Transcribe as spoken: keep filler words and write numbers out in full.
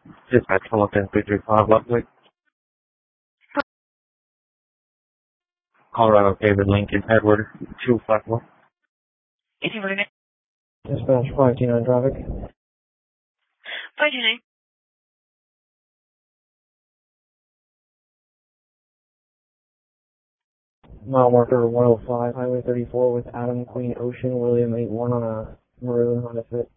Dispatch Hamilton three three five Lovely. Colorado David Lincoln Edward two five one. eighteen forty-nine. Dispatch five two nine traffic. five two nine. Mile marker one oh five, Highway thirty-four with Adam Queen Ocean, William eight one on a maroon Honda Fit.